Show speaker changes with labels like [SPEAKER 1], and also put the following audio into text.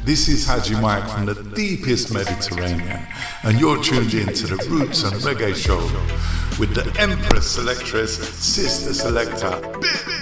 [SPEAKER 1] This is Haji Mike from the deepest Mediterranean, and you're tuned in to the Roots and Reggae Show with the Empress Selectress, Sister Selector,